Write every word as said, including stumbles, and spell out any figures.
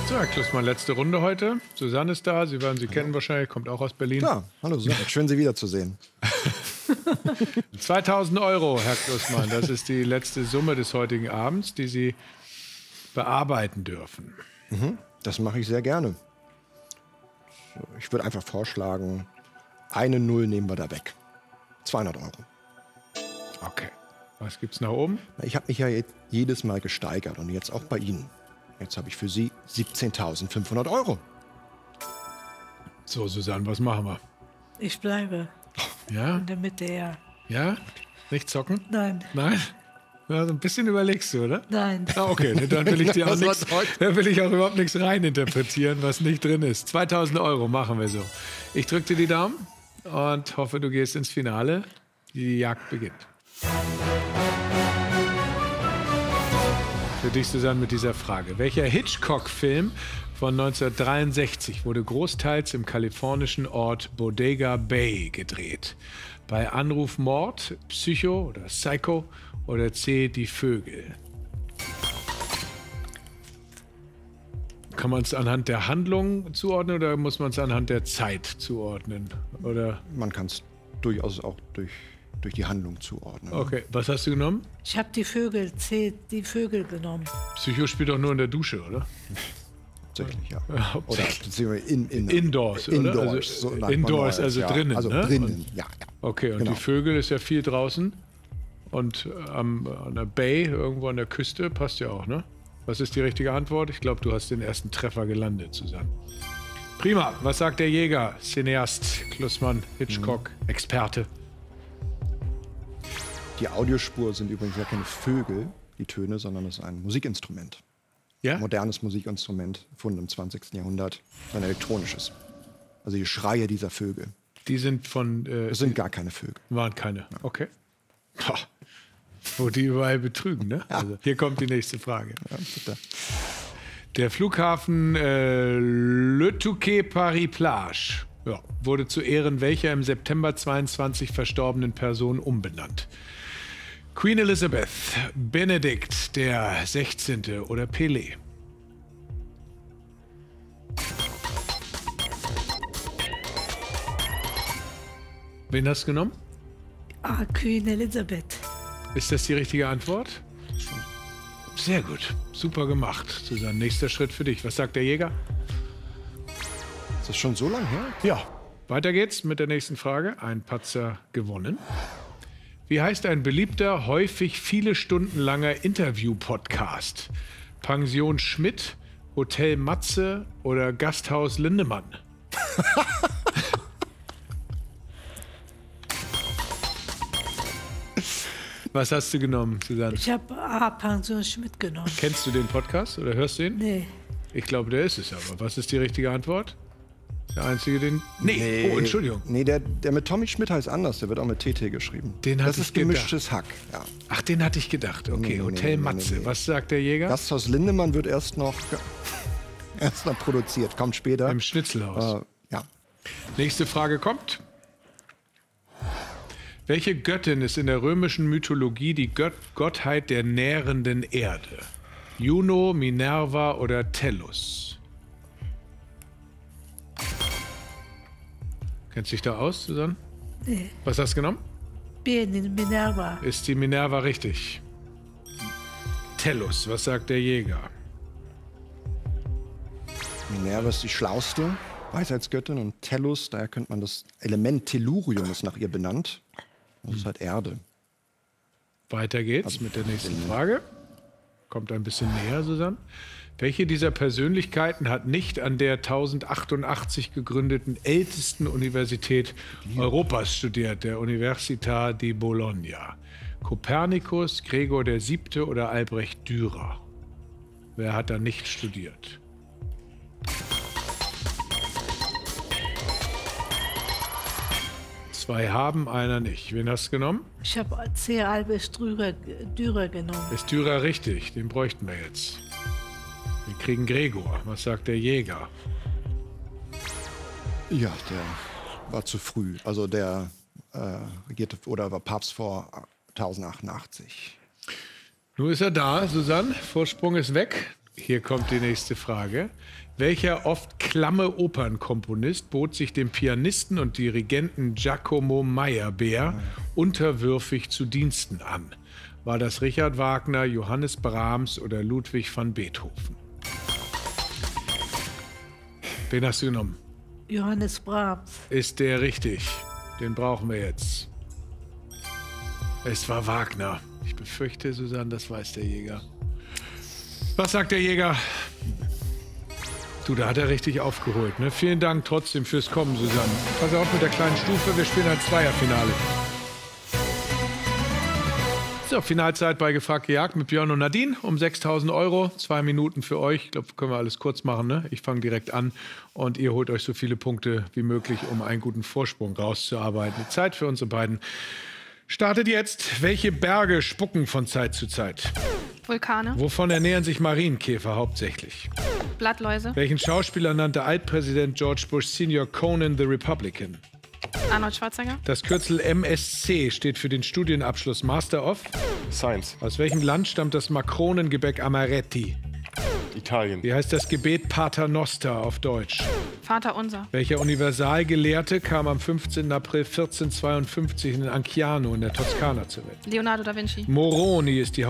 So, Herr Klussmann, letzte Runde heute. Susanne ist da, Sie werden sie kennen wahrscheinlich, kommt auch aus Berlin. Ja, hallo Susanne, schön Sie wiederzusehen. zweitausend Euro, Herr Klussmann, das ist die letzte Summe des heutigen Abends, die Sie bearbeiten dürfen. Mhm, das mache ich sehr gerne. Ich würde einfach vorschlagen, eine Null nehmen wir da weg. zweihundert Euro. Okay. Was gibt's nach oben? Ich habe mich ja jetzt jedes Mal gesteigert und jetzt auch bei Ihnen. Jetzt habe ich für Sie siebzehntausendfünfhundert Euro. So, Susanne, was machen wir? Ich bleibe. Ja? In der Mitte, ja. Ja? Nicht zocken? Nein. Nein? Ja, so ein bisschen überlegst du, oder? Nein. Ah, okay, dann will ich dir auch nichts, dann will ich auch überhaupt nichts reininterpretieren, was nicht drin ist. zweitausend Euro machen wir so. Ich drücke dir die Daumen und hoffe, du gehst ins Finale. Die Jagd beginnt. Für dich, Susanne, mit dieser Frage. Welcher Hitchcock-Film von neunzehnhundertdreiundsechzig wurde großteils im kalifornischen Ort Bodega Bay gedreht? Bei Anruf Mord, Psycho oder Psycho oder C, Die Vögel? Kann man es anhand der Handlung zuordnen oder muss man es anhand der Zeit zuordnen? Oder? Man kann es durchaus auch durch, durch die Handlung zuordnen. Okay, was hast du genommen? Ich habe die Vögel, C, die Vögel genommen. Psycho spielt doch nur in der Dusche, oder? Hauptsächlich, ja. Ja, hauptsächlich. Oder beziehungsweise in, in, Indoors, oder? Indoors, Also, so sagt man indoors, neues, also ja. drinnen, Also ne? drinnen, Und, ja, ja. Okay, und Genau. die Vögel ist ja viel draußen. Und am, an der Bay, irgendwo an der Küste, passt ja auch, ne? Was ist die richtige Antwort? Ich glaube, du hast den ersten Treffer gelandet, Susanne. Prima. Was sagt der Jäger, Cineast, Klussmann, Hitchcock, mhm. Experte? Die Audiospur sind übrigens ja keine Vögel, die Töne, sondern es ist ein Musikinstrument. Ja? Ein modernes Musikinstrument, erfunden im zwanzigsten Jahrhundert, ein elektronisches. Also die Schreie dieser Vögel. Die sind von... Äh, Das sind gar keine Vögel. Waren keine, okay. Boah. Wo die überall betrügen, ne? Ja. Also, hier kommt die nächste Frage. Ja, bitte. Der Flughafen äh, Le Touquet-Paris-Plage ja, wurde zu Ehren welcher im September zweiundzwanzig verstorbenen Person umbenannt? Queen Elizabeth, Benedikt der Sechzehnte oder Pelé? Wen hast du genommen? Ah, Queen Elizabeth. Ist das die richtige Antwort? Sehr gut. Super gemacht, Susanne. Nächster Schritt für dich. Was sagt der Jäger? Ist das schon so lange her? Ja. Weiter geht's mit der nächsten Frage. Ein Patzer gewonnen. Wie heißt ein beliebter, häufig viele Stunden langer Interview-Podcast? Pension Schmidt, Hotel Matze oder Gasthaus Lindemann? Was hast du genommen, Susanne? Ich habe A, Pension Schmidt genommen. Kennst du den Podcast oder hörst du ihn? Nee. Ich glaube, der ist es aber. Was ist die richtige Antwort? Der einzige, den... Nee, oh, Entschuldigung. Nee, der, der mit Tommy Schmidt heißt anders. Der wird auch mit T T geschrieben. Den hatte das ist ich gedacht. gemischtes Hack. Ja. Ach, den hatte ich gedacht. Okay, Nee, nee, Hotel nee, nee, Matze. nee, nee. Was sagt der Jäger? Gasthaus Lindemann wird erst noch, erst noch produziert. Kommt später. Im Schnitzelhaus. Äh, ja. Nächste Frage kommt. Welche Göttin ist in der römischen Mythologie die Gött Gottheit der nährenden Erde? Juno, Minerva oder Tellus? Kennst du dich da aus, Susanne? Nee. Was hast du genommen? B, Minerva. Ist die Minerva richtig? Tellus, was sagt der Jäger? Minerva ist die schlauste Weisheitsgöttin und Tellus, daher könnte man das Element Tellurium ist nach ihr benannt. Das ist halt Erde. Weiter geht's mit der nächsten Frage. Kommt ein bisschen näher, Susanne. Welche dieser Persönlichkeiten hat nicht an der tausendachthundertachtzig gegründeten ältesten Universität Europas studiert, der Università di Bologna? Kopernikus, Gregor der Siebte oder Albrecht Dürer? Wer hat da nicht studiert? Zwei haben, einer nicht. Wen hast du genommen? Ich habe C, Albrecht Dürer, Dürer genommen. Ist Dürer richtig? Den bräuchten wir jetzt. Wir kriegen Gregor. Was sagt der Jäger? Ja, der war zu früh. Also der äh, regierte oder war Papst vor tausendachthundertachtundachtzig. Nun ist er da, Susanne. Vorsprung ist weg. Hier kommt die nächste Frage. Welcher oft klamme Opernkomponist bot sich dem Pianisten und Dirigenten Giacomo Meyerbeer unterwürfig zu Diensten an? War das Richard Wagner, Johannes Brahms oder Ludwig van Beethoven? Wen hast du genommen? Johannes Brahms. Ist der richtig? Den brauchen wir jetzt. Es war Wagner. Ich befürchte, Susanne, das weiß der Jäger. Was sagt der Jäger? Du, da hat er richtig aufgeholt. Ne? Vielen Dank trotzdem fürs Kommen, Susanne. Pass auf mit der kleinen Stufe, wir spielen ein Zweierfinale. So, Finalzeit bei Gefragt gejagt mit Björn und Nadine um sechstausend Euro. Zwei Minuten für euch. Ich glaube, können wir alles kurz machen. Ne? Ich fange direkt an und ihr holt euch so viele Punkte wie möglich, um einen guten Vorsprung rauszuarbeiten. Die Zeit für unsere beiden startet jetzt. Welche Berge spucken von Zeit zu Zeit? Vulkane. Wovon ernähren sich Marienkäfer hauptsächlich? Blattläuse. Welchen Schauspieler nannte Altpräsident George Bush Senior Conan the Republican? Arnold Schwarzenegger. Das Kürzel M S C steht für den Studienabschluss Master of Science. Aus welchem Land stammt das Makronengebäck Amaretti? Italien. Wie heißt das Gebet Pater Noster auf Deutsch? Vater unser. Welcher Universalgelehrte kam am fünfzehnten April vierzehnhundertzweiundfünfzig in Anciano in der Toskana zur Welt? Leonardo da Vinci. Moroni ist die